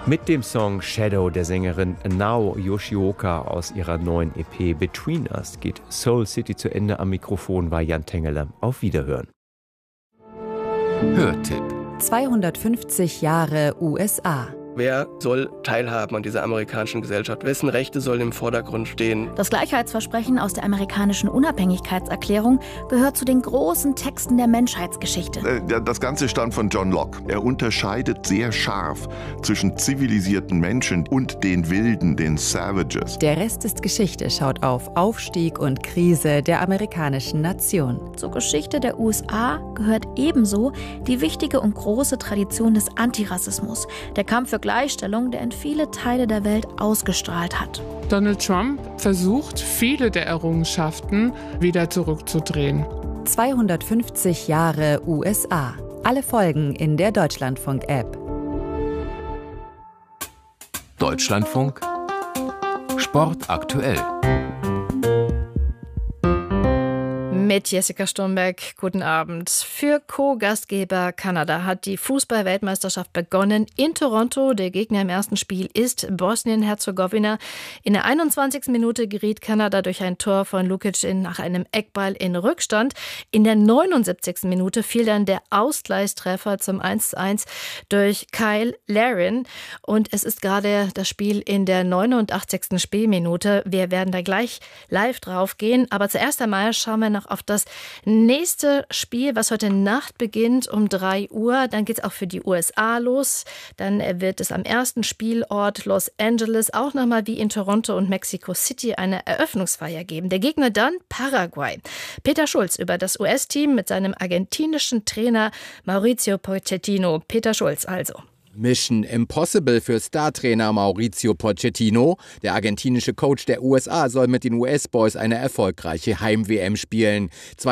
Mit dem Song Shadow der Sängerin Nao Yoshioka aus ihrer neuen EP Between Us geht Soul City zu Ende. Am Mikrofon war Jan Tengele. Auf Wiederhören. Hörtipp: 250 Jahre USA. Wer soll teilhaben an dieser amerikanischen Gesellschaft? Wessen Rechte sollen im Vordergrund stehen? Das Gleichheitsversprechen aus der amerikanischen Unabhängigkeitserklärung gehört zu den großen Texten der Menschheitsgeschichte. Das Ganze stammt von John Locke. Er unterscheidet sehr scharf zwischen zivilisierten Menschen und den Wilden, den Savages. Der Rest ist Geschichte schaut auf Aufstieg und Krise der amerikanischen Nation. Zur Geschichte der USA gehört ebenso die wichtige und große Tradition des Antirassismus, der Kampf für Gleichstellung, der in viele Teile der Welt ausgestrahlt hat. Donald Trump versucht, viele der Errungenschaften wieder zurückzudrehen. 250 Jahre USA. Alle Folgen in der Deutschlandfunk-App. Deutschlandfunk Sport aktuell. Mit Jessica Sturmberg, guten Abend. Für Co-Gastgeber Kanada hat die Fußball-Weltmeisterschaft begonnen in Toronto. Der Gegner im ersten Spiel ist Bosnien-Herzegowina. In der 21. Minute geriet Kanada durch ein Tor von Lukic nach einem Eckball in Rückstand. In der 79. Minute fiel dann der Ausgleichstreffer zum 1:1 durch Kyle Larin. Und es ist gerade das Spiel in der 89. Spielminute. Wir werden da gleich live drauf gehen. Aber zuerst einmal schauen wir noch auf das nächste Spiel, was heute Nacht beginnt um 3 Uhr. Dann geht es auch für die USA los. Dann wird es am ersten Spielort Los Angeles auch nochmal wie in Toronto und Mexico City eine Eröffnungsfeier geben. Der Gegner dann Paraguay. Peter Schulz über das US-Team mit seinem argentinischen Trainer Mauricio Pochettino. Peter Schulz also. Mission Impossible für Startrainer Mauricio Pochettino. Der argentinische Coach der USA soll mit den US-Boys eine erfolgreiche Heim-WM spielen.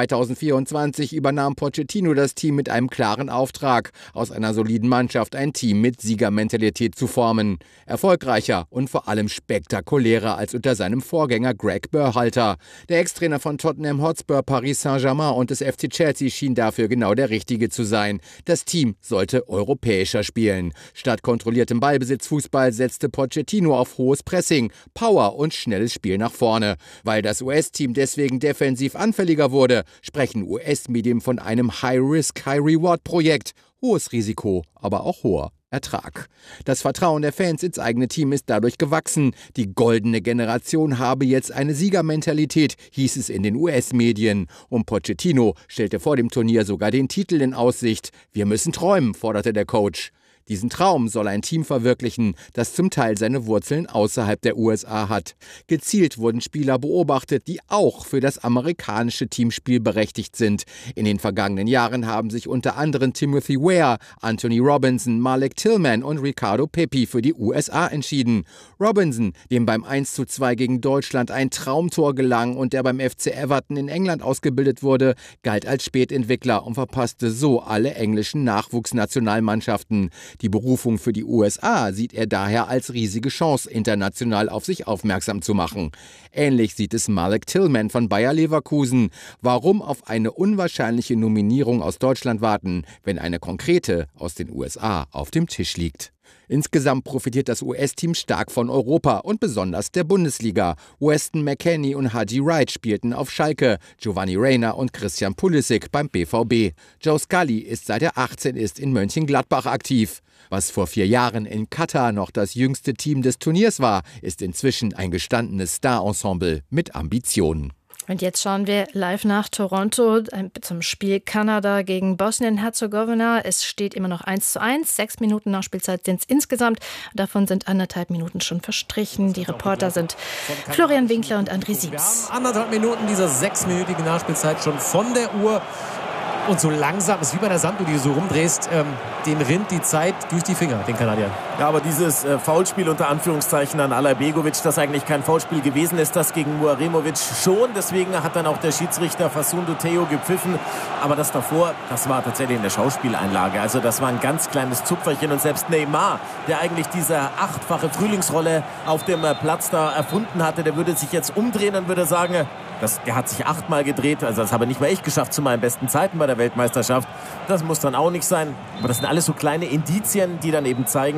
2024 übernahm Pochettino das Team mit einem klaren Auftrag, aus einer soliden Mannschaft ein Team mit Siegermentalität zu formen. Erfolgreicher und vor allem spektakulärer als unter seinem Vorgänger Greg Berhalter. Der Ex-Trainer von Tottenham Hotspur, Paris Saint-Germain und des FC Chelsea schien dafür genau der Richtige zu sein. Das Team sollte europäischer spielen. Statt kontrolliertem Ballbesitzfußball setzte Pochettino auf hohes Pressing, Power und schnelles Spiel nach vorne. Weil das US-Team deswegen defensiv anfälliger wurde, sprechen US-Medien von einem High-Risk, High-Reward-Projekt. Hohes Risiko, aber auch hoher Ertrag. Das Vertrauen der Fans ins eigene Team ist dadurch gewachsen. Die goldene Generation habe jetzt eine Siegermentalität, hieß es in den US-Medien. Und Pochettino stellte vor dem Turnier sogar den Titel in Aussicht. Wir müssen träumen, forderte der Coach. Diesen Traum soll ein Team verwirklichen, das zum Teil seine Wurzeln außerhalb der USA hat. Gezielt wurden Spieler beobachtet, die auch für das amerikanische Teamspiel berechtigt sind. In den vergangenen Jahren haben sich unter anderem Timothy Weah, Anthony Robinson, Malik Tillman und Ricardo Pepi für die USA entschieden. Robinson, dem beim 1:2 gegen Deutschland ein Traumtor gelang und der beim FC Everton in England ausgebildet wurde, galt als Spätentwickler und verpasste so alle englischen Nachwuchsnationalmannschaften. Die Berufung für die USA sieht er daher als riesige Chance, international auf sich aufmerksam zu machen. Ähnlich sieht es Malik Tillman von Bayer Leverkusen. Warum auf eine unwahrscheinliche Nominierung aus Deutschland warten, wenn eine konkrete aus den USA auf dem Tisch liegt? Insgesamt profitiert das US-Team stark von Europa und besonders der Bundesliga. Weston McKennie und Haji Wright spielten auf Schalke, Giovanni Reyna und Christian Pulisic beim BVB. Joe Scully ist seit er 18 ist in Mönchengladbach aktiv. Was vor 4 Jahren in Katar noch das jüngste Team des Turniers war, ist inzwischen ein gestandenes Star-Ensemble mit Ambitionen. Und jetzt schauen wir live nach Toronto zum Spiel Kanada gegen Bosnien-Herzegowina. Es steht immer noch 1:1. 6 Minuten Nachspielzeit sind es insgesamt. Davon sind 1,5 Minuten schon verstrichen. Die Reporter sind Florian Winkler und André Siebs. 1,5 Minuten dieser 6-minütigen Nachspielzeit schon von der Uhr. Und so langsam, ist wie bei der Sanduhr, die du so rumdrehst, dem rinnt die Zeit durch die Finger, den Kanadiern. Ja, aber dieses Foulspiel unter Anführungszeichen an Ala Begovic, das eigentlich kein Foulspiel gewesen ist, das gegen Muaremovic schon. Deswegen hat dann auch der Schiedsrichter Facundo Teo gepfiffen. Aber das davor, das war tatsächlich in der Schauspieleinlage. Also das war ein ganz kleines Zupferchen. Und selbst Neymar, der eigentlich diese 8-fache Frühlingsrolle auf dem Platz da erfunden hatte, der würde sich jetzt umdrehen und würde sagen, der hat sich 8-mal gedreht, also das habe nicht mal ich geschafft zu meinen besten Zeiten bei der Weltmeisterschaft. Das muss dann auch nicht sein. Aber das sind alles so kleine Indizien, die dann eben zeigen,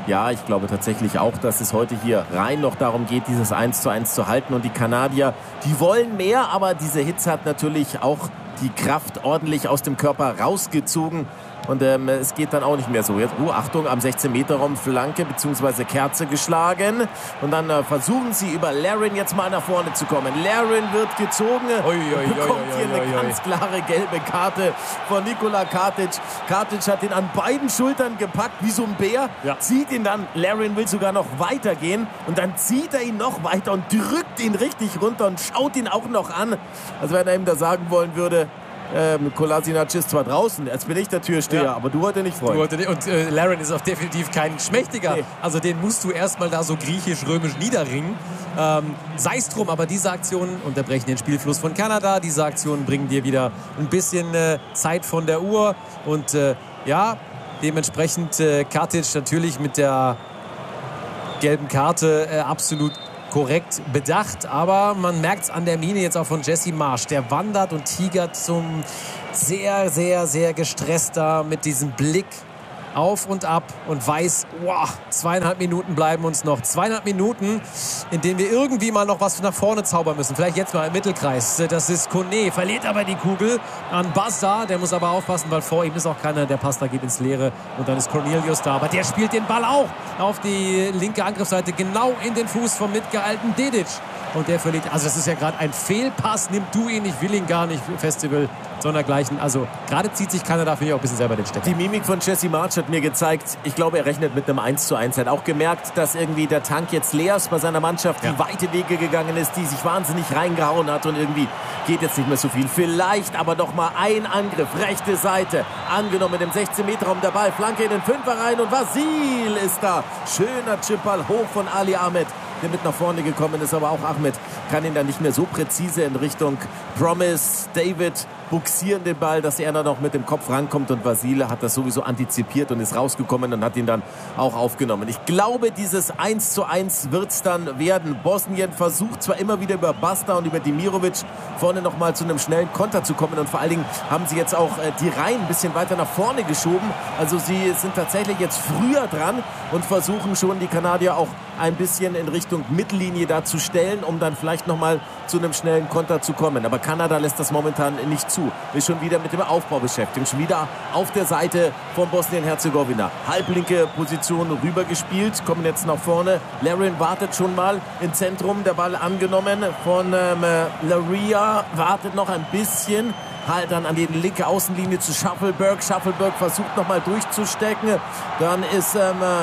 Ja, ich glaube tatsächlich auch, dass es heute hier rein noch darum geht, dieses 1:1 zu halten. Und die Kanadier, die wollen mehr, aber diese Hitze hat natürlich auch die Kraft ordentlich aus dem Körper rausgezogen. Und es geht dann auch nicht mehr so. Jetzt, Achtung, am 16-Meter-Raum Flanke bzw. Kerze geschlagen. Und dann versuchen sie über Larin jetzt mal nach vorne zu kommen. Larin wird gezogen. Bekommt hier eine ganz klare gelbe Karte von Nikola Katic. Katic hat ihn an beiden Schultern gepackt, wie so ein Bär. Ja. Zieht ihn dann. Larin will sogar noch weitergehen. Und dann zieht er ihn noch weiter und drückt ihn richtig runter und schaut ihn auch noch an. Also wenn er ihm da sagen wollen würde, Kolasinac ist zwar draußen, jetzt bin ich der Türsteher, aber du heute nicht freuen. Und Larin ist auch definitiv kein Schmächtiger. Nee. Also den musst du erstmal da so griechisch-römisch niederringen. Sei es drum, aber diese Aktionen unterbrechen den Spielfluss von Kanada. Diese Aktionen bringen dir wieder ein bisschen Zeit von der Uhr. Und dementsprechend Katic natürlich mit der gelben Karte absolut korrekt bedacht, aber man merkt es an der Miene jetzt auch von Jesse Marsch. Der wandert und tigert zum sehr, sehr, sehr gestresster mit diesem Blick auf und ab und weiß, 2,5 Minuten bleiben uns noch. 2,5 Minuten, in denen wir irgendwie mal noch was nach vorne zaubern müssen. Vielleicht jetzt mal im Mittelkreis. Das ist Kone, verliert aber die Kugel an Basta. Der muss aber aufpassen, weil vor ihm ist auch keiner. Der Pass da geht ins Leere und dann ist Cornelius da. Aber der spielt den Ball auch auf die linke Angriffsseite, genau in den Fuß vom mitgeeilten Dedic. Und der verliert, also das ist ja gerade ein Fehlpass. Nimm du ihn, ich will ihn gar nicht, Festival, sondergleichen. Also gerade zieht sich Kanada, finde ich, auch ein bisschen selber den Stecker. Die Mimik von Jesse Marsch hat mir gezeigt, ich glaube, er rechnet mit einem 1:1. Er hat auch gemerkt, dass irgendwie der Tank jetzt leer ist bei seiner Mannschaft, die weite Wege gegangen ist, die sich wahnsinnig reingehauen hat und irgendwie geht jetzt nicht mehr so viel. Vielleicht aber doch mal ein Angriff, rechte Seite, angenommen im 16-Meter-Raum der Ball, Flanke in den Fünfer rein und Vasil ist da. Schöner Chipball hoch von Ali Ahmed, der mit nach vorne gekommen ist, aber auch Ahmed kann ihn dann nicht mehr so präzise in Richtung Promise David buxieren den Ball, dass er dann noch mit dem Kopf rankommt und Vasile hat das sowieso antizipiert und ist rausgekommen und hat ihn dann auch aufgenommen. Ich glaube, dieses 1:1 wird es dann werden. Bosnien versucht zwar immer wieder über Basta und über Dimirovic vorne nochmal zu einem schnellen Konter zu kommen und vor allen Dingen haben sie jetzt auch die Reihen ein bisschen weiter nach vorne geschoben. Also sie sind tatsächlich jetzt früher dran und versuchen schon die Kanadier auch ein bisschen in Richtung Mittellinie da zu stellen, um dann vielleicht nochmal zu einem schnellen Konter zu kommen. Aber Kanada lässt das momentan nicht zu. Ist schon wieder mit dem Aufbau beschäftigt. Schon wieder auf der Seite von Bosnien-Herzegowina. Halblinke Position rübergespielt, kommen jetzt nach vorne. Larin wartet schon mal im Zentrum. Der Ball angenommen von Laria. Wartet noch ein bisschen. Halt dann an die linke Außenlinie zu Shuffleberg. Shuffleberg versucht nochmal durchzustecken. Dann ist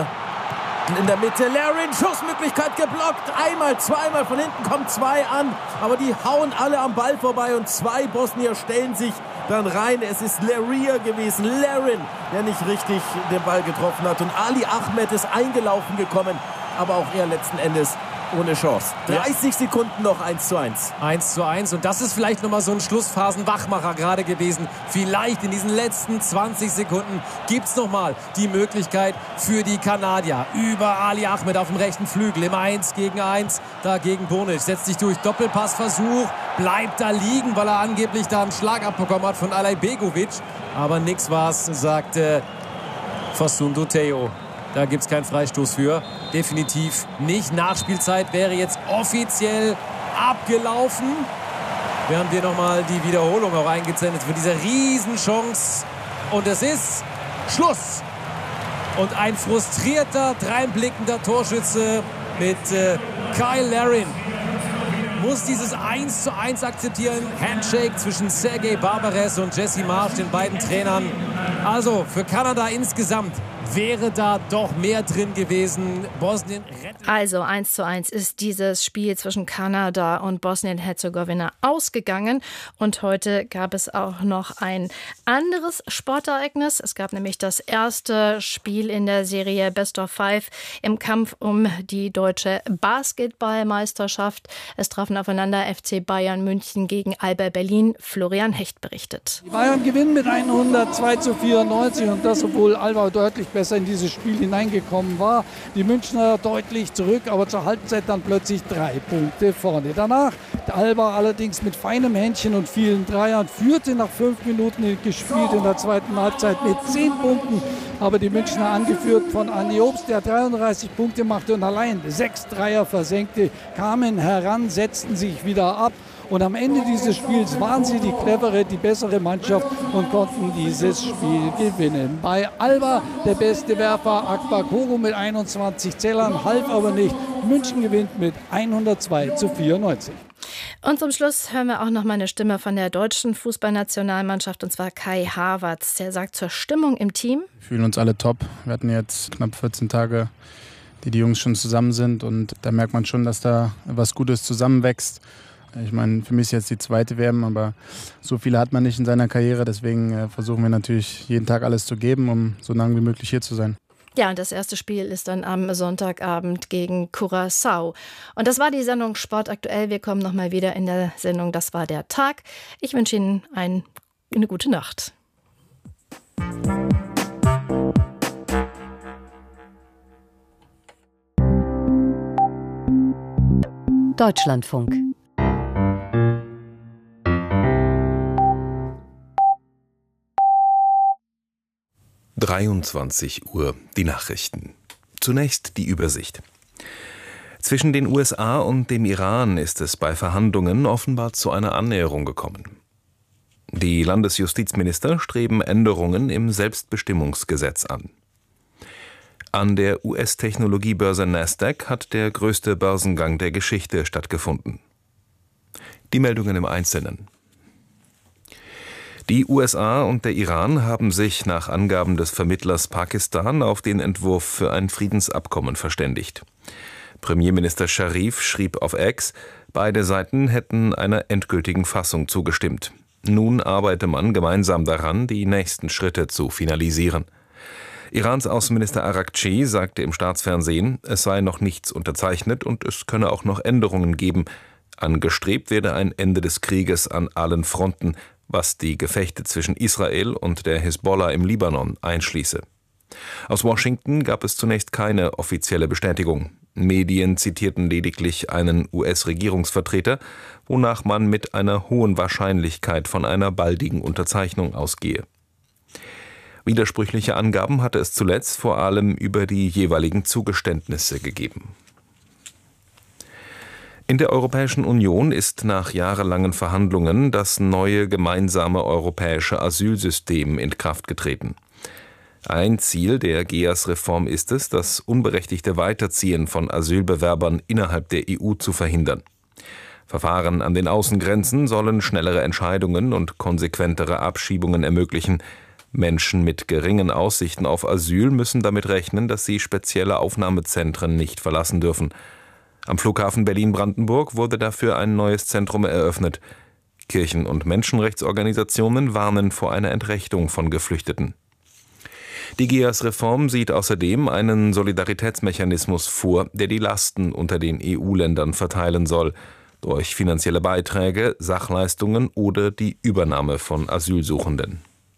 in der Mitte Larin, Schussmöglichkeit geblockt. Einmal, zweimal, von hinten kommen zwei an. Aber die hauen alle am Ball vorbei und zwei Bosnier stellen sich dann rein. Es ist Laria gewesen, Larin, der nicht richtig den Ball getroffen hat. Und Ali Ahmed ist eingelaufen gekommen, aber auch er letzten Endes ohne Chance. 30 Sekunden noch 1:1. 1:1 und das ist vielleicht nochmal so ein Schlussphasen-Wachmacher gerade gewesen. Vielleicht in diesen letzten 20 Sekunden gibt es nochmal die Möglichkeit für die Kanadier. Über Ali Ahmed auf dem rechten Flügel im 1-gegen-1. Dagegen Bonic setzt sich durch, Doppelpassversuch, bleibt da liegen, weil er angeblich da einen Schlag abbekommen hat von Alej Begovic. Aber nix war's, sagt Facundo Teo. Da gibt es keinen Freistoß für. Definitiv nicht. Nachspielzeit wäre jetzt offiziell abgelaufen. Während wir nochmal die Wiederholung auch eingesendet für diese Riesenchance. Und es ist Schluss. Und ein frustrierter, dreinblickender Torschütze mit Kyle Larin muss dieses 1:1 akzeptieren. Handshake zwischen Sergej Barbares und Jesse Marsch, den beiden Trainern. Also für Kanada insgesamt wäre da doch mehr drin gewesen. Bosnien rettet. Also 1:1 ist dieses Spiel zwischen Kanada und Bosnien-Herzegowina ausgegangen. Und heute gab es auch noch ein anderes Sportereignis. Es gab nämlich das erste Spiel in der Serie Best of Five im Kampf um die deutsche Basketballmeisterschaft. Es trafen aufeinander FC Bayern München gegen Alba Berlin. Florian Hecht berichtet. Die Bayern gewinnen mit 102:94 und das, obwohl Alba deutlich besser besser in dieses Spiel hineingekommen war. Die Münchner deutlich zurück, aber zur Halbzeit dann plötzlich 3 Punkte vorne. Danach Alba allerdings mit feinem Händchen und vielen Dreiern führte nach 5 Minuten gespielt in der zweiten Halbzeit mit 10 Punkten. Aber die Münchner, angeführt von Andi Obst, der 33 Punkte machte und allein 6 Dreier versenkte, kamen heran, setzten sich wieder ab. Und am Ende dieses Spiels waren sie die clevere, die bessere Mannschaft und konnten dieses Spiel gewinnen. Bei Alba der beste Werfer Akbar Kogo mit 21 Zählern, half aber nicht. München gewinnt mit 102:94. Und zum Schluss hören wir auch noch mal eine Stimme von der deutschen Fußballnationalmannschaft, und zwar Kai Havertz. Der sagt zur Stimmung im Team: Wir fühlen uns alle top. Wir hatten jetzt knapp 14 Tage, die Jungs schon zusammen sind, und da merkt man schon, dass da was Gutes zusammenwächst. Ich meine, für mich ist jetzt die zweite WM, aber so viele hat man nicht in seiner Karriere. Deswegen versuchen wir natürlich jeden Tag alles zu geben, um so lange wie möglich hier zu sein. Ja, und das erste Spiel ist dann am Sonntagabend gegen Curaçao. Und das war die Sendung Sport aktuell. Wir kommen nochmal wieder in der Sendung Das war der Tag. Ich wünsche Ihnen eine gute Nacht. Deutschlandfunk. Uhr, die Nachrichten. Zunächst die Übersicht. Zwischen den USA und dem Iran ist es bei Verhandlungen offenbar zu einer Annäherung gekommen. Die Landesjustizminister streben Änderungen im Selbstbestimmungsgesetz an. An der US-Technologiebörse Nasdaq hat der größte Börsengang der Geschichte stattgefunden. Die Meldungen im Einzelnen. Die USA und der Iran haben sich nach Angaben des Vermittlers Pakistan auf den Entwurf für ein Friedensabkommen verständigt. Premierminister Sharif schrieb auf X, beide Seiten hätten einer endgültigen Fassung zugestimmt. Nun arbeite man gemeinsam daran, die nächsten Schritte zu finalisieren. Irans Außenminister Arakchi sagte im Staatsfernsehen, es sei noch nichts unterzeichnet und es könne auch noch Änderungen geben. Angestrebt werde ein Ende des Krieges an allen Fronten, was die Gefechte zwischen Israel und der Hisbollah im Libanon einschließe. Aus Washington gab es zunächst keine offizielle Bestätigung. Medien zitierten lediglich einen US-Regierungsvertreter, wonach man mit einer hohen Wahrscheinlichkeit von einer baldigen Unterzeichnung ausgehe. Widersprüchliche Angaben hatte es zuletzt vor allem über die jeweiligen Zugeständnisse gegeben. In der Europäischen Union ist nach jahrelangen Verhandlungen das neue gemeinsame europäische Asylsystem in Kraft getreten. Ein Ziel der GEAS-Reform ist es, das unberechtigte Weiterziehen von Asylbewerbern innerhalb der EU zu verhindern. Verfahren an den Außengrenzen sollen schnellere Entscheidungen und konsequentere Abschiebungen ermöglichen. Menschen mit geringen Aussichten auf Asyl müssen damit rechnen, dass sie spezielle Aufnahmezentren nicht verlassen dürfen. Am Flughafen Berlin-Brandenburg wurde dafür ein neues Zentrum eröffnet. Kirchen- und Menschenrechtsorganisationen warnen vor einer Entrechtung von Geflüchteten. Die GEAS-Reform sieht außerdem einen Solidaritätsmechanismus vor, der die Lasten unter den EU-Ländern verteilen soll, durch finanzielle Beiträge, Sachleistungen oder die Übernahme von Asylsuchenden.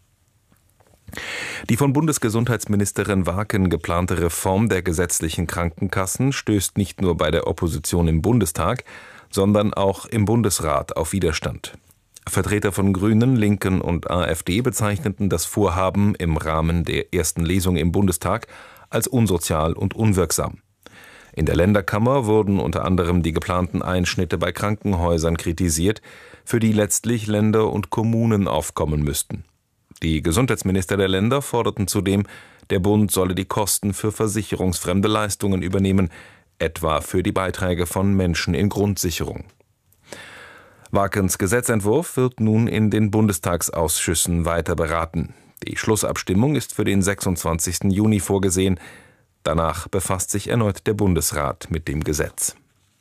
Die von Bundesgesundheitsministerin Waken geplante Reform der gesetzlichen Krankenkassen stößt nicht nur bei der Opposition im Bundestag, sondern auch im Bundesrat auf Widerstand. Vertreter von Grünen, Linken und AfD bezeichneten das Vorhaben im Rahmen der ersten Lesung im Bundestag als unsozial und unwirksam. In der Länderkammer wurden unter anderem die geplanten Einschnitte bei Krankenhäusern kritisiert, für die letztlich Länder und Kommunen aufkommen müssten. Die Gesundheitsminister der Länder forderten zudem, der Bund solle die Kosten für versicherungsfremde Leistungen übernehmen, etwa für die Beiträge von Menschen in Grundsicherung. Wakens Gesetzentwurf wird nun in den Bundestagsausschüssen weiter beraten. Die Schlussabstimmung ist für den 26. Juni vorgesehen. Danach befasst sich erneut der Bundesrat mit dem Gesetz.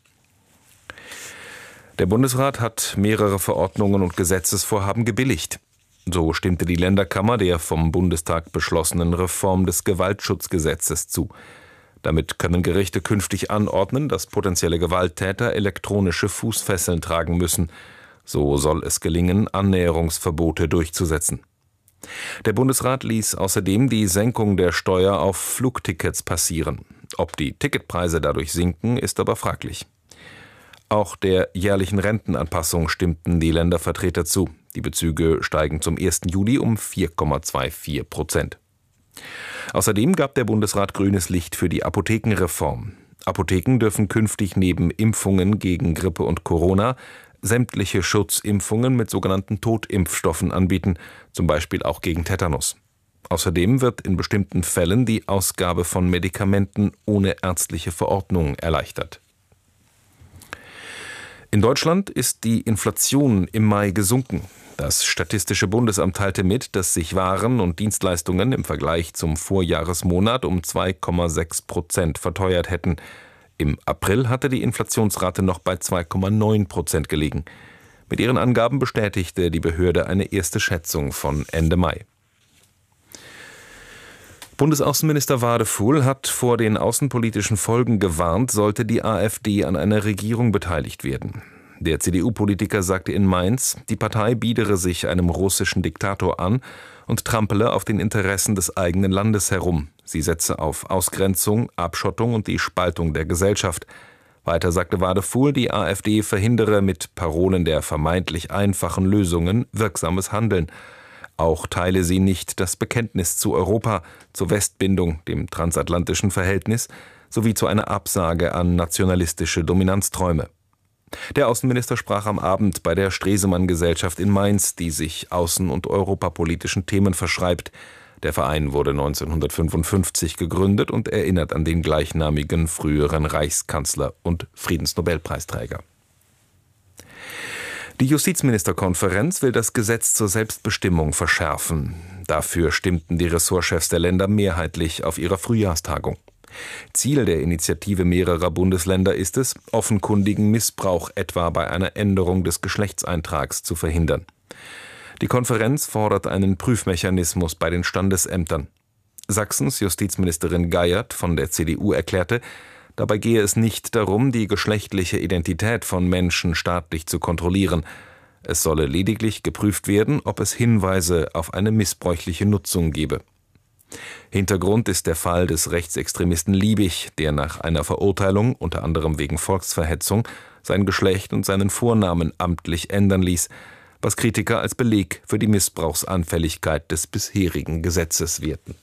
Der Bundesrat hat mehrere Verordnungen und Gesetzesvorhaben gebilligt. So stimmte die Länderkammer der vom Bundestag beschlossenen Reform des Gewaltschutzgesetzes zu. Damit können Gerichte künftig anordnen, dass potenzielle Gewalttäter elektronische Fußfesseln tragen müssen. So soll es gelingen, Annäherungsverbote durchzusetzen. Der Bundesrat ließ außerdem die Senkung der Steuer auf Flugtickets passieren. Ob die Ticketpreise dadurch sinken, ist aber fraglich. Auch der jährlichen Rentenanpassung stimmten die Ländervertreter zu. Die Bezüge steigen zum 1. Juli um 4,24%. Außerdem gab der Bundesrat grünes Licht für die Apothekenreform. Apotheken dürfen künftig neben Impfungen gegen Grippe und Corona sämtliche Schutzimpfungen mit sogenannten Totimpfstoffen anbieten, zum Beispiel auch gegen Tetanus. Außerdem wird in bestimmten Fällen die Ausgabe von Medikamenten ohne ärztliche Verordnung erleichtert. In Deutschland ist die Inflation im Mai gesunken. Das Statistische Bundesamt teilte mit, dass sich Waren und Dienstleistungen im Vergleich zum Vorjahresmonat um 2,6% verteuert hätten. Im April hatte die Inflationsrate noch bei 2,9% gelegen. Mit ihren Angaben bestätigte die Behörde eine erste Schätzung von Ende Mai. Bundesaußenminister Wadefuhl hat vor den außenpolitischen Folgen gewarnt, sollte die AfD an einer Regierung beteiligt werden. Der CDU-Politiker sagte in Mainz, die Partei biedere sich einem russischen Diktator an und trampele auf den Interessen des eigenen Landes herum. Sie setze auf Ausgrenzung, Abschottung und die Spaltung der Gesellschaft. Weiter sagte Wadefuhl, die AfD verhindere mit Parolen der vermeintlich einfachen Lösungen wirksames Handeln. Auch teile sie nicht das Bekenntnis zu Europa, zur Westbindung, dem transatlantischen Verhältnis, sowie zu einer Absage an nationalistische Dominanzträume. Der Außenminister sprach am Abend bei der Stresemann-Gesellschaft in Mainz, die sich außen- und europapolitischen Themen verschreibt. Der Verein wurde 1955 gegründet und erinnert an den gleichnamigen früheren Reichskanzler und Friedensnobelpreisträger. Die Justizministerkonferenz will das Gesetz zur Selbstbestimmung verschärfen. Dafür stimmten die Ressortchefs der Länder mehrheitlich auf ihrer Frühjahrstagung. Ziel der Initiative mehrerer Bundesländer ist es, offenkundigen Missbrauch etwa bei einer Änderung des Geschlechtseintrags zu verhindern. Die Konferenz fordert einen Prüfmechanismus bei den Standesämtern. Sachsens Justizministerin Geiert von der CDU erklärte, dabei gehe es nicht darum, die geschlechtliche Identität von Menschen staatlich zu kontrollieren. Es solle lediglich geprüft werden, ob es Hinweise auf eine missbräuchliche Nutzung gebe. Hintergrund ist der Fall des Rechtsextremisten Liebig, der nach einer Verurteilung, unter anderem wegen Volksverhetzung, sein Geschlecht und seinen Vornamen amtlich ändern ließ, was Kritiker als Beleg für die Missbrauchsanfälligkeit des bisherigen Gesetzes werten.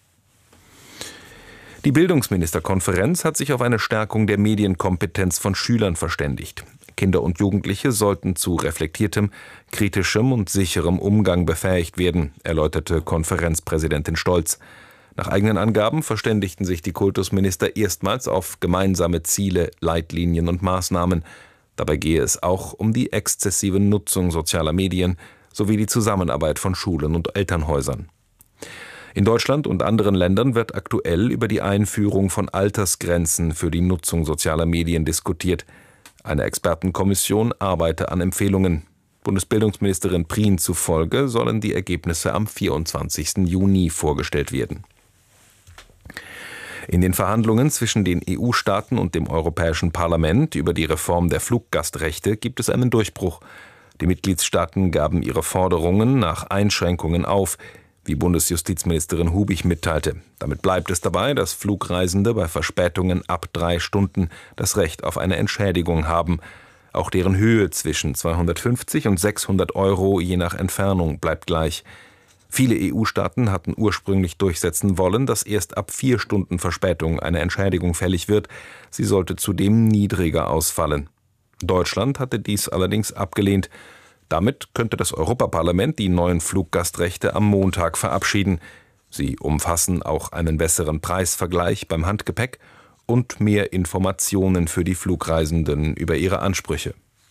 Die Bildungsministerkonferenz hat sich auf eine Stärkung der Medienkompetenz von Schülern verständigt. Kinder und Jugendliche sollten zu reflektiertem, kritischem und sicherem Umgang befähigt werden, erläuterte Konferenzpräsidentin Stolz. Nach eigenen Angaben verständigten sich die Kultusminister erstmals auf gemeinsame Ziele, Leitlinien und Maßnahmen. Dabei gehe es auch um die exzessive Nutzung sozialer Medien sowie die Zusammenarbeit von Schulen und Elternhäusern. In Deutschland und anderen Ländern wird aktuell über die Einführung von Altersgrenzen für die Nutzung sozialer Medien diskutiert. Eine Expertenkommission arbeite an Empfehlungen. Bundesbildungsministerin Prien zufolge sollen die Ergebnisse am 24. Juni vorgestellt werden. In den Verhandlungen zwischen den EU-Staaten und dem Europäischen Parlament über die Reform der Fluggastrechte gibt es einen Durchbruch. Die Mitgliedstaaten gaben ihre Forderungen nach Einschränkungen auf, wie Bundesjustizministerin Hubig mitteilte. Damit bleibt es dabei, dass Flugreisende bei Verspätungen ab 3 Stunden das Recht auf eine Entschädigung haben. Auch deren Höhe zwischen 250 und 600 Euro je nach Entfernung bleibt gleich. Viele EU-Staaten hatten ursprünglich durchsetzen wollen, dass erst ab 4 Stunden Verspätung eine Entschädigung fällig wird. Sie sollte zudem niedriger ausfallen. Deutschland hatte dies allerdings abgelehnt. Damit könnte das Europaparlament die neuen Fluggastrechte am Montag verabschieden. Sie umfassen auch einen besseren Preisvergleich beim Handgepäck und mehr Informationen für die Flugreisenden über ihre Ansprüche.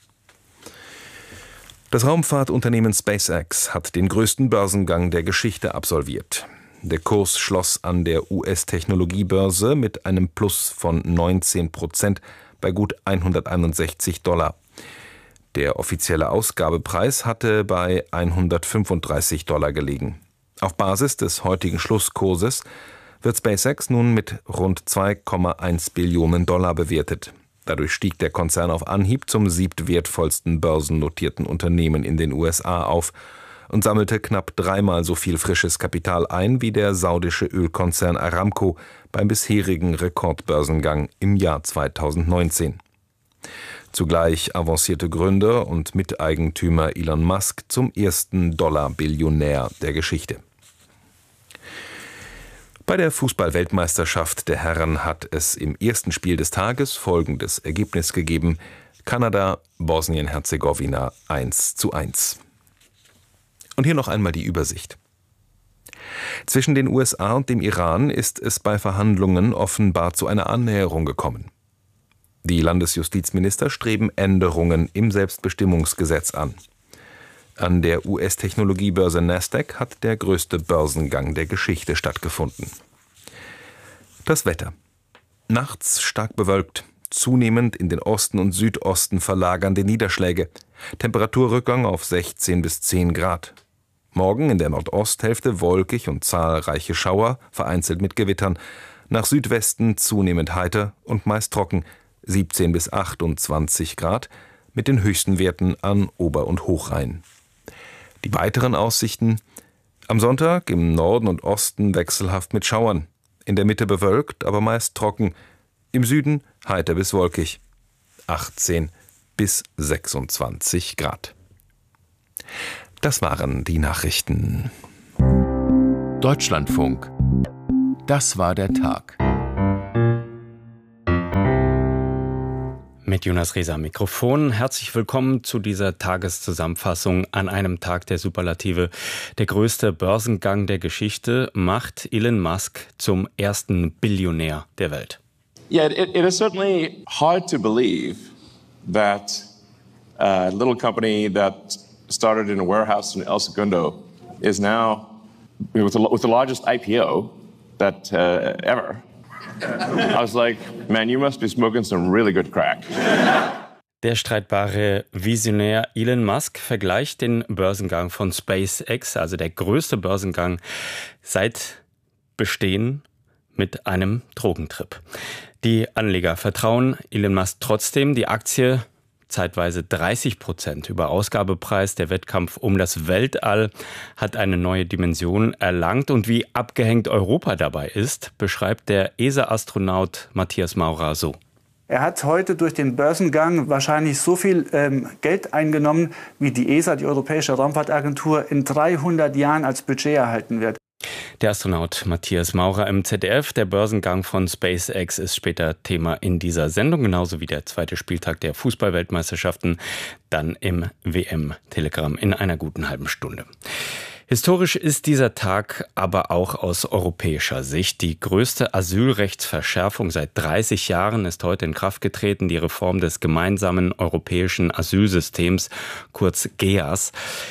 Das Raumfahrtunternehmen SpaceX hat den größten Börsengang der Geschichte absolviert. Der Kurs schloss an der US-Technologiebörse mit einem Plus von 19% bei gut $161. Der offizielle Ausgabepreis hatte bei $135 gelegen. Auf Basis des heutigen Schlusskurses wird SpaceX nun mit rund $2,1 Billionen bewertet. Dadurch stieg der Konzern auf Anhieb zum 7. wertvollsten börsennotierten Unternehmen in den USA auf. und sammelte knapp 3-mal so viel frisches Kapital ein wie der saudische Ölkonzern Aramco beim bisherigen Rekordbörsengang im Jahr 2019. Zugleich avancierte Gründer und Miteigentümer Elon Musk zum ersten Dollar-Billionär der Geschichte. Bei der Fußball-Weltmeisterschaft der Herren hat es im ersten Spiel des Tages folgendes Ergebnis gegeben: Kanada, Bosnien-Herzegowina 1:1. Und hier noch einmal die Übersicht. Zwischen den USA und dem Iran ist es bei Verhandlungen offenbar zu einer Annäherung gekommen. Die Landesjustizminister streben Änderungen im Selbstbestimmungsgesetz an. An der US-Technologiebörse Nasdaq hat der größte Börsengang der Geschichte stattgefunden. Das Wetter. Nachts stark bewölkt, zunehmend in den Osten und Südosten verlagernde Niederschläge, Temperaturrückgang auf 16 bis 10 Grad. Morgen in der Nordosthälfte wolkig und zahlreiche Schauer, vereinzelt mit Gewittern. Nach Südwesten zunehmend heiter und meist trocken, 17 bis 28 Grad, mit den höchsten Werten an Ober- und Hochrhein. Die weiteren Aussichten: am Sonntag im Norden und Osten wechselhaft mit Schauern, in der Mitte bewölkt, aber meist trocken, im Süden heiter bis wolkig, 18 bis 26 Grad. Das waren die Nachrichten. Deutschlandfunk. Das war der Tag. Mit Jonas Rieser am Mikrofon. Herzlich willkommen zu dieser Tageszusammenfassung an einem Tag der Superlative. Der größte Börsengang der Geschichte macht Elon Musk zum ersten Billionär der Welt. Yeah, it is certainly hard to believe that a little company that started in a warehouse in El Segundo is now with the largest IPO that ever. I was like, man, you must be smoking some really good crack. Der streitbare Visionär Elon Musk vergleicht den Börsengang von SpaceX, also der größte Börsengang seit Bestehen, mit einem Drogentrip. Die Anleger vertrauen Elon Musk trotzdem. Die Aktie zeitweise 30% über Ausgabepreis. Der Wettkampf um das Weltall hat eine neue Dimension erlangt. Und wie abgehängt Europa dabei ist, beschreibt der ESA-Astronaut Matthias Maurer so. Er hat heute durch den Börsengang wahrscheinlich so viel Geld eingenommen, wie die ESA, die Europäische Raumfahrtagentur, in 300 Jahren als Budget erhalten wird. Der Astronaut Matthias Maurer im ZDF. Der Börsengang von SpaceX ist später Thema in dieser Sendung, genauso wie der zweite Spieltag der Fußball-Weltmeisterschaften, dann im WM-Telegramm in einer guten halben Stunde. Historisch ist dieser Tag aber auch aus europäischer Sicht. Die größte Asylrechtsverschärfung seit 30 Jahren ist heute in Kraft getreten, die Reform des gemeinsamen europäischen Asylsystems, kurz GEAS.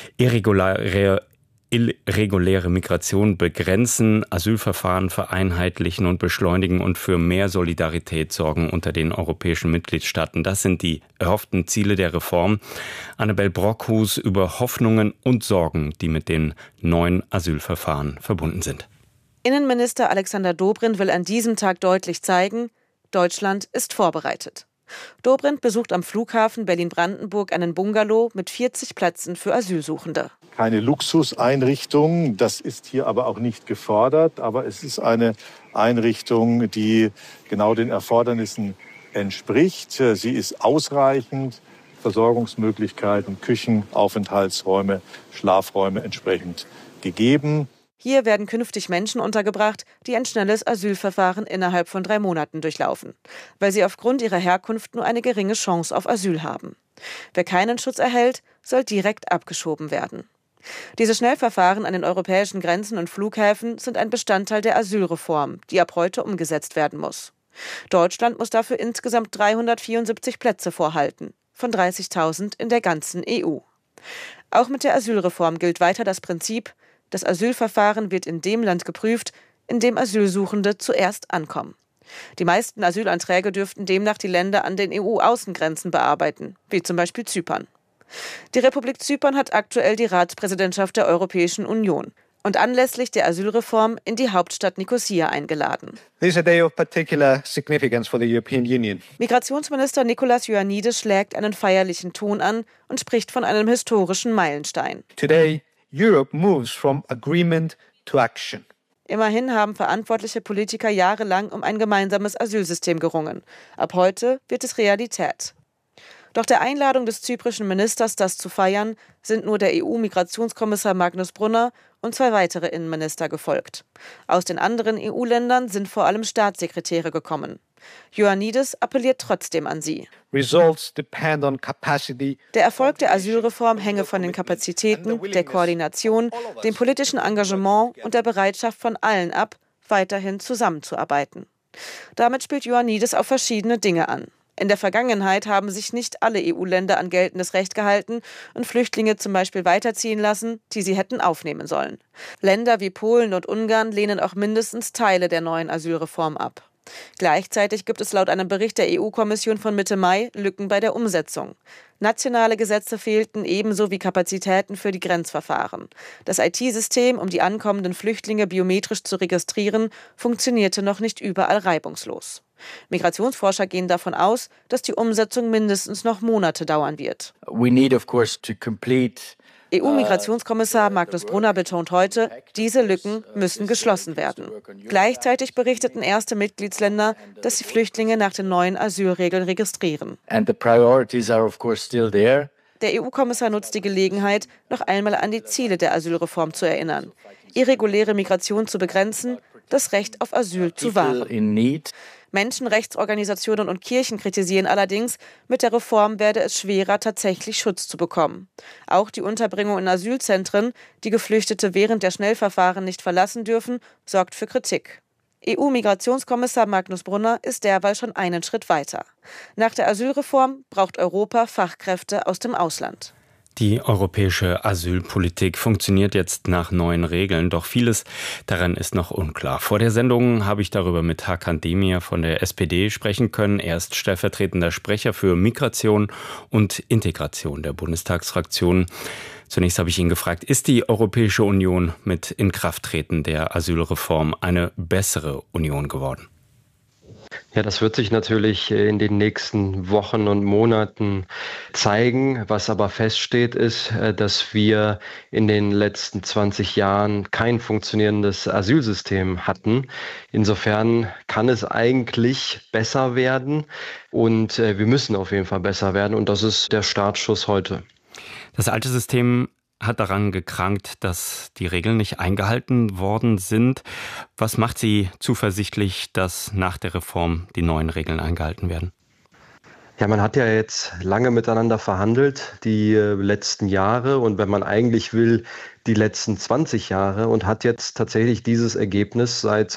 Irreguläre Migration begrenzen, Asylverfahren vereinheitlichen und beschleunigen und für mehr Solidarität sorgen unter den europäischen Mitgliedstaaten. Das sind die erhofften Ziele der Reform. Annabel Brockhus über Hoffnungen und Sorgen, die mit den neuen Asylverfahren verbunden sind. Innenminister Alexander Dobrindt will an diesem Tag deutlich zeigen, Deutschland ist vorbereitet. Dobrindt besucht am Flughafen Berlin-Brandenburg einen Bungalow mit 40 Plätzen für Asylsuchende. Keine Luxuseinrichtung, das ist hier aber auch nicht gefordert. Aber es ist eine Einrichtung, die genau den Erfordernissen entspricht. Sie ist ausreichend, Versorgungsmöglichkeiten, Küchen, Aufenthaltsräume, Schlafräume entsprechend gegeben. Hier werden künftig Menschen untergebracht, die ein schnelles Asylverfahren innerhalb von 3 Monaten durchlaufen, weil sie aufgrund ihrer Herkunft nur eine geringe Chance auf Asyl haben. Wer keinen Schutz erhält, soll direkt abgeschoben werden. Diese Schnellverfahren an den europäischen Grenzen und Flughäfen sind ein Bestandteil der Asylreform, die ab heute umgesetzt werden muss. Deutschland muss dafür insgesamt 374 Plätze vorhalten, von 30.000 in der ganzen EU. Auch mit der Asylreform gilt weiter das Prinzip, das Asylverfahren wird in dem Land geprüft, in dem Asylsuchende zuerst ankommen. Die meisten Asylanträge dürften demnach die Länder an den EU-Außengrenzen bearbeiten, wie zum Beispiel Zypern. Die Republik Zypern hat aktuell die Ratspräsidentschaft der Europäischen Union und anlässlich der Asylreform in die Hauptstadt Nikosia eingeladen. This is a day of particular significance for the European Union. Migrationsminister Nikolaos Ioannidis schlägt einen feierlichen Ton an und spricht von einem historischen Meilenstein. Today, Europe moves from agreement to action. Immerhin haben verantwortliche Politiker jahrelang um ein gemeinsames Asylsystem gerungen. Ab heute wird es Realität. Doch der Einladung des zyprischen Ministers, das zu feiern, sind nur der EU-Migrationskommissar Magnus Brunner und 2 weitere Innenminister gefolgt. Aus den anderen EU-Ländern sind vor allem Staatssekretäre gekommen. Ioannidis appelliert trotzdem an sie. Results depend on capacity. Der Erfolg der Asylreform hänge von den Kapazitäten, der Koordination, dem politischen Engagement und der Bereitschaft von allen ab, weiterhin zusammenzuarbeiten. Damit spielt Ioannidis auf verschiedene Dinge an. In der Vergangenheit haben sich nicht alle EU-Länder an geltendes Recht gehalten und Flüchtlinge zum Beispiel weiterziehen lassen, die sie hätten aufnehmen sollen. Länder wie Polen und Ungarn lehnen auch mindestens Teile der neuen Asylreform ab. Gleichzeitig gibt es laut einem Bericht der EU-Kommission von Mitte Mai Lücken bei der Umsetzung. Nationale Gesetze fehlten ebenso wie Kapazitäten für die Grenzverfahren. Das IT-System, um die ankommenden Flüchtlinge biometrisch zu registrieren, funktionierte noch nicht überall reibungslos. Migrationsforscher gehen davon aus, dass die Umsetzung mindestens noch Monate dauern wird. We need, of course, to complete EU-Migrationskommissar Magnus Brunner betont heute, diese Lücken müssen geschlossen werden. Gleichzeitig berichteten erste Mitgliedsländer, dass sie Flüchtlinge nach den neuen Asylregeln registrieren. And the priorities are, of course, still there. Der EU-Kommissar nutzt die Gelegenheit, noch einmal an die Ziele der Asylreform zu erinnern. Irreguläre Migration zu begrenzen, das Recht auf Asyl zu wahren. Menschenrechtsorganisationen und Kirchen kritisieren allerdings, mit der Reform werde es schwerer, tatsächlich Schutz zu bekommen. Auch die Unterbringung in Asylzentren, die Geflüchtete während der Schnellverfahren nicht verlassen dürfen, sorgt für Kritik. EU-Migrationskommissar Magnus Brunner ist derweil schon einen Schritt weiter. Nach der Asylreform braucht Europa Fachkräfte aus dem Ausland. Die europäische Asylpolitik funktioniert jetzt nach neuen Regeln, doch vieles daran ist noch unklar. Vor der Sendung habe ich darüber mit Hakan Demir von der SPD sprechen können. Er ist stellvertretender Sprecher für Migration und Integration der Bundestagsfraktion. Zunächst habe ich ihn gefragt, ist die Europäische Union mit Inkrafttreten der Asylreform eine bessere Union geworden? Ja, das wird sich natürlich in den nächsten Wochen und Monaten zeigen. Was aber feststeht, ist, dass wir in den letzten 20 Jahren kein funktionierendes Asylsystem hatten. Insofern kann es eigentlich besser werden und wir müssen auf jeden Fall besser werden und das ist der Startschuss heute. Das alte System hat daran gekrankt, dass die Regeln nicht eingehalten worden sind. Was macht Sie zuversichtlich, dass nach der Reform die neuen Regeln eingehalten werden? Ja, man hat ja jetzt lange miteinander verhandelt, die letzten Jahre und wenn man eigentlich will, die letzten 20 Jahre und hat jetzt tatsächlich dieses Ergebnis seit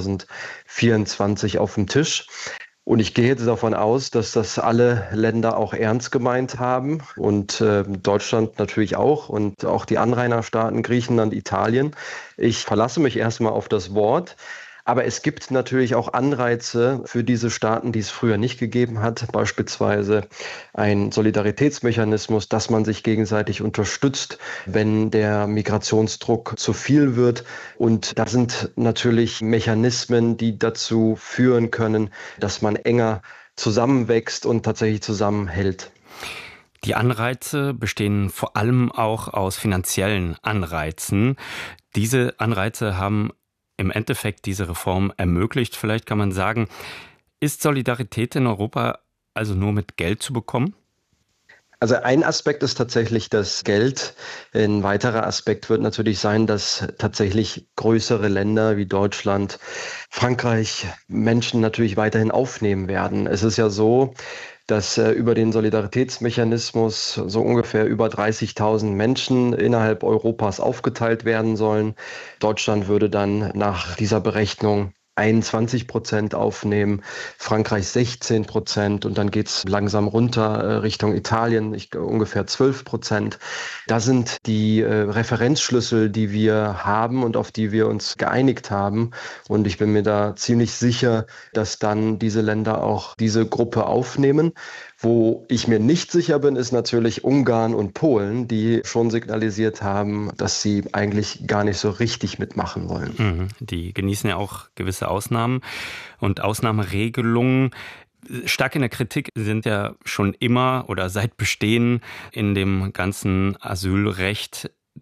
2024 auf dem Tisch. Und ich gehe jetzt davon aus, dass das alle Länder auch ernst gemeint haben und Deutschland natürlich auch und auch die Anrainerstaaten Griechenland, Italien. Ich verlasse mich erstmal auf das Wort. Aber es gibt natürlich auch Anreize für diese Staaten, die es früher nicht gegeben hat, beispielsweise ein Solidaritätsmechanismus, dass man sich gegenseitig unterstützt, wenn der Migrationsdruck zu viel wird. Und da sind natürlich Mechanismen, die dazu führen können, dass man enger zusammenwächst und tatsächlich zusammenhält. Die Anreize bestehen vor allem auch aus finanziellen Anreizen. Diese Anreize haben im Endeffekt diese Reform ermöglicht. Vielleicht kann man sagen, ist Solidarität in Europa also nur mit Geld zu bekommen? Also ein Aspekt ist tatsächlich das Geld. Ein weiterer Aspekt wird natürlich sein, dass tatsächlich größere Länder wie Deutschland, Frankreich Menschen natürlich weiterhin aufnehmen werden. Es ist ja so, dass über den Solidaritätsmechanismus so ungefähr über 30.000 Menschen innerhalb Europas aufgeteilt werden sollen. Deutschland würde dann nach dieser Berechnung 21% aufnehmen, Frankreich 16% und dann geht's langsam runter Richtung Italien, ungefähr 12%. Das sind die Referenzschlüssel, die wir haben und auf die wir uns geeinigt haben. Und ich bin mir da ziemlich sicher, dass dann diese Länder auch diese Gruppe aufnehmen. Wo ich mir nicht sicher bin, ist natürlich Ungarn und Polen, die schon signalisiert haben, dass sie eigentlich gar nicht so richtig mitmachen wollen. Die genießen ja auch gewisse Ausnahmen und Ausnahmeregelungen. Stark in der Kritik sind ja schon immer oder seit Bestehen in dem ganzen Asylrecht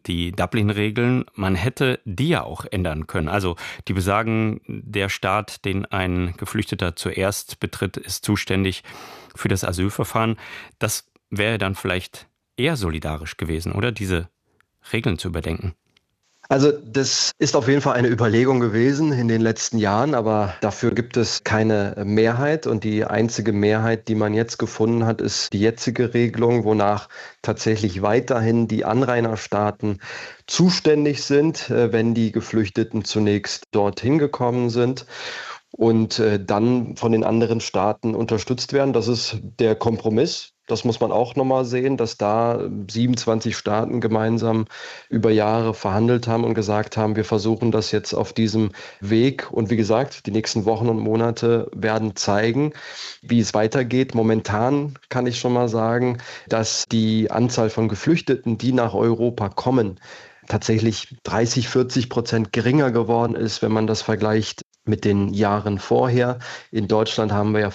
sind die Dublin-Regeln. Man hätte die ja auch ändern können. Also die besagen, der Staat, den ein Geflüchteter zuerst betritt, ist zuständig für das Asylverfahren. Das wäre dann vielleicht eher solidarisch gewesen, oder? Diese Regeln zu überdenken. Also das ist auf jeden Fall eine Überlegung gewesen in den letzten Jahren, aber dafür gibt es keine Mehrheit und die einzige Mehrheit, die man jetzt gefunden hat, ist die jetzige Regelung, wonach tatsächlich weiterhin die Anrainerstaaten zuständig sind, wenn die Geflüchteten zunächst dorthin gekommen sind und dann von den anderen Staaten unterstützt werden. Das ist der Kompromiss. Das muss man auch nochmal sehen, dass da 27 Staaten gemeinsam über Jahre verhandelt haben und gesagt haben, wir versuchen das jetzt auf diesem Weg. Und wie gesagt, die nächsten Wochen und Monate werden zeigen, wie es weitergeht. Momentan kann ich schon mal sagen, dass die Anzahl von Geflüchteten, die nach Europa kommen, tatsächlich 30-40% geringer geworden ist, wenn man das vergleicht mit den Jahren vorher. In Deutschland haben wir ja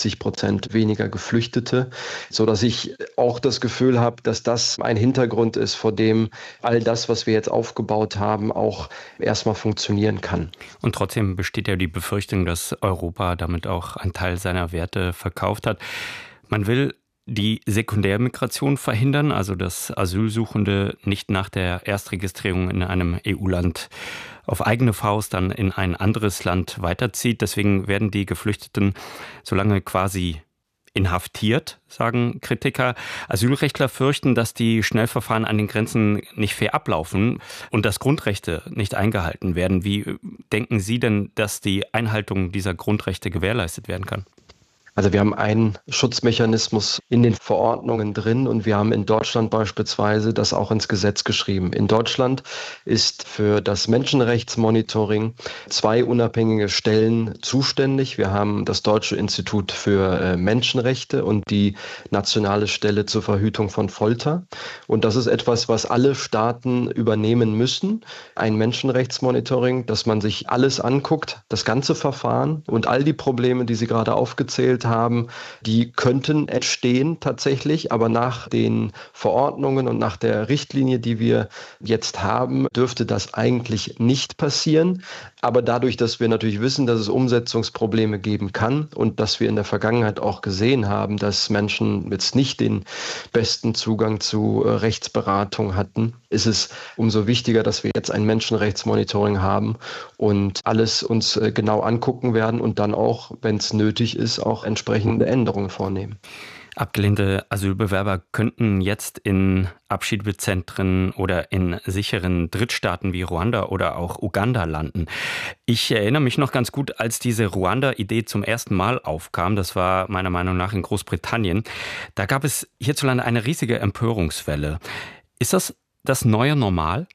50% weniger Geflüchtete, sodass ich auch das Gefühl habe, dass das ein Hintergrund ist, vor dem all das, was wir jetzt aufgebaut haben, auch erstmal funktionieren kann. Und trotzdem besteht ja die Befürchtung, dass Europa damit auch einen Teil seiner Werte verkauft hat. Man will die Sekundärmigration verhindern, also dass Asylsuchende nicht nach der Erstregistrierung in einem EU-Land auf eigene Faust dann in ein anderes Land weiterzieht. Deswegen werden die Geflüchteten so lange quasi inhaftiert, sagen Kritiker. Asylrechtler fürchten, dass die Schnellverfahren an den Grenzen nicht fair ablaufen und dass Grundrechte nicht eingehalten werden. Wie denken Sie denn, dass die Einhaltung dieser Grundrechte gewährleistet werden kann? Also wir haben einen Schutzmechanismus in den Verordnungen drin und wir haben in Deutschland beispielsweise das auch ins Gesetz geschrieben. In Deutschland ist für das Menschenrechtsmonitoring 2 unabhängige Stellen zuständig. Wir haben das Deutsche Institut für Menschenrechte und die Nationale Stelle zur Verhütung von Folter. Und das ist etwas, was alle Staaten übernehmen müssen. Ein Menschenrechtsmonitoring, dass man sich alles anguckt, das ganze Verfahren und all die Probleme, die Sie gerade aufgezählt haben, die könnten entstehen tatsächlich, aber nach den Verordnungen und nach der Richtlinie, die wir jetzt haben, dürfte das eigentlich nicht passieren. Aber dadurch, dass wir natürlich wissen, dass es Umsetzungsprobleme geben kann und dass wir in der Vergangenheit auch gesehen haben, dass Menschen jetzt nicht den besten Zugang zu Rechtsberatung hatten, ist es umso wichtiger, dass wir jetzt ein Menschenrechtsmonitoring haben und alles uns genau angucken werden und dann auch, wenn es nötig ist, auch entsprechende Änderungen vornehmen. Abgelehnte Asylbewerber könnten jetzt in Abschiebezentren oder in sicheren Drittstaaten wie Ruanda oder auch Uganda landen. Ich erinnere mich noch ganz gut, als diese Ruanda-Idee zum ersten Mal aufkam, das war meiner Meinung nach in Großbritannien, da gab es hierzulande eine riesige Empörungswelle. Ist das neue Normal?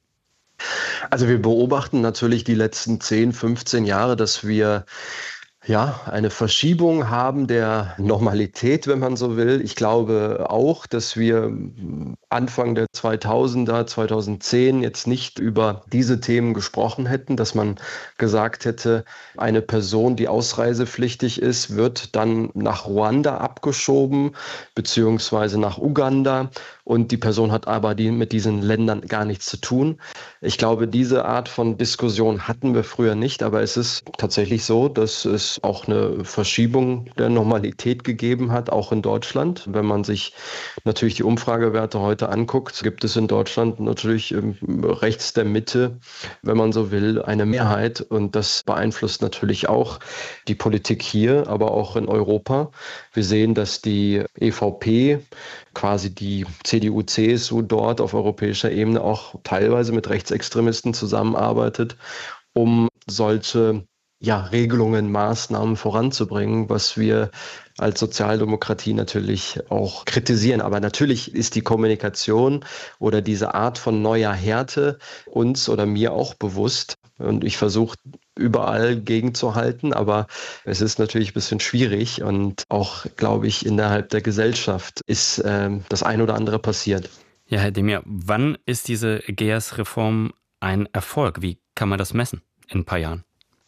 Also wir beobachten natürlich die letzten 10, 15 Jahre, dass wir eine Verschiebung haben der Normalität, wenn man so will. Ich glaube auch, dass wir Anfang der 2000er, 2010 jetzt nicht über diese Themen gesprochen hätten, dass man gesagt hätte, eine Person, die ausreisepflichtig ist, wird dann nach Ruanda abgeschoben, beziehungsweise nach Uganda. Und die Person hat aber mit diesen Ländern gar nichts zu tun. Ich glaube, diese Art von Diskussion hatten wir früher nicht, aber es ist tatsächlich so, dass es auch eine Verschiebung der Normalität gegeben hat, auch in Deutschland. Wenn man sich natürlich die Umfragewerte heute anguckt, gibt es in Deutschland natürlich rechts der Mitte, wenn man so will, eine Mehrheit. Und das beeinflusst natürlich auch die Politik hier, aber auch in Europa. Wir sehen, dass die EVP, quasi die CDU, CSU dort auf europäischer Ebene auch teilweise mit Rechtsextremisten zusammenarbeitet, um solche Regelungen, Maßnahmen voranzubringen, was wir als Sozialdemokratie natürlich auch kritisieren. Aber natürlich ist die Kommunikation oder diese Art von neuer Härte uns oder mir auch bewusst. Und ich versuche überall gegenzuhalten, aber es ist natürlich ein bisschen schwierig und auch, glaube ich, innerhalb der Gesellschaft ist das ein oder andere passiert. Ja, Herr Demir, wann ist diese GEAS-Reform ein Erfolg? Wie kann man das messen in ein paar Jahren?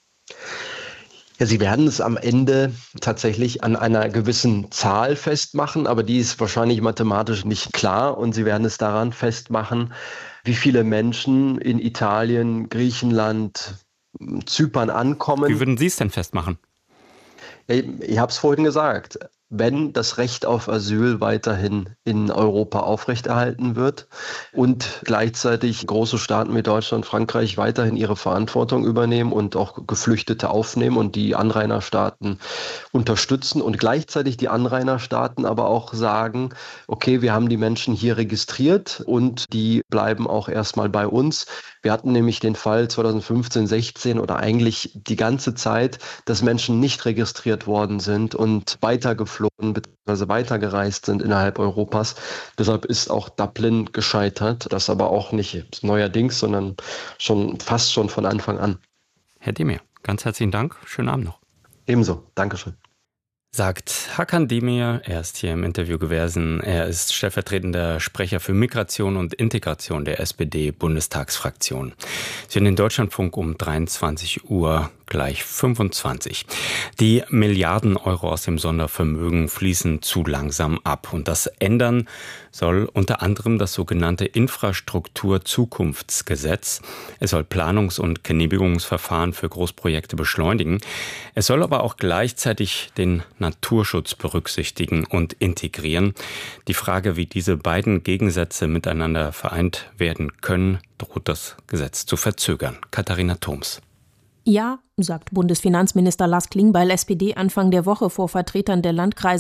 Ja, Sie werden es am Ende tatsächlich an einer gewissen Zahl festmachen, aber die ist wahrscheinlich mathematisch nicht klar und Sie werden es daran festmachen, wie viele Menschen in Italien, Griechenland, Zypern ankommen. Wie würden Sie es denn festmachen? Ich habe es vorhin gesagt. Wenn das Recht auf Asyl weiterhin in Europa aufrechterhalten wird und gleichzeitig große Staaten wie Deutschland, Frankreich weiterhin ihre Verantwortung übernehmen und auch Geflüchtete aufnehmen und die Anrainerstaaten unterstützen und gleichzeitig die Anrainerstaaten aber auch sagen, okay, wir haben die Menschen hier registriert und die bleiben auch erstmal bei uns. Wir hatten nämlich den Fall 2015, 16 oder eigentlich die ganze Zeit, dass Menschen nicht registriert worden sind und weitergeflogen bzw. weitergereist sind innerhalb Europas. Deshalb ist auch Dublin gescheitert. Das aber auch nicht neuerdings, sondern fast schon von Anfang an. Herr Demir, ganz herzlichen Dank. Schönen Abend noch. Ebenso. Dankeschön. Sagt Hakan Demir, er ist hier im Interview gewesen. Er ist stellvertretender Sprecher für Migration und Integration der SPD-Bundestagsfraktion. Sie hören den Deutschlandfunk um 23 Uhr gleich 25. Die Milliarden Euro aus dem Sondervermögen fließen zu langsam ab. Und das ändern soll unter anderem das sogenannte Infrastrukturzukunftsgesetz. Es soll Planungs- und Genehmigungsverfahren für Großprojekte beschleunigen. Es soll aber auch gleichzeitig den Naturschutz berücksichtigen und integrieren. Die Frage, wie diese beiden Gegensätze miteinander vereint werden können, droht das Gesetz zu verzögern. Katharina Thoms. Ja, sagt Bundesfinanzminister Lars Klingbeil, SPD, Anfang der Woche vor Vertretern der Landkreise